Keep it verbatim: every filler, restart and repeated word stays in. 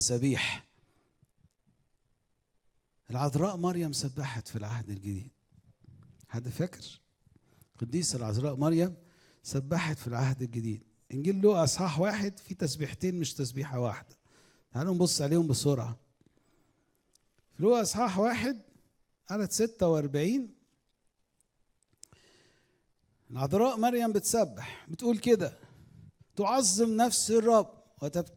سبيح. العذراء مريم سبحت في العهد الجديد. حد فاكر؟ قديس العذراء مريم سبحت في العهد الجديد. انجيل لوقا اصحاح واحد في تسبيحتين مش تسبيحه واحده. تعالوا نبص عليهم بسرعه. في لوقا اصحاح واحد عدد ستة وأربعين العذراء مريم بتسبح، بتقول كده: تعظم نفس الرب وتبتهج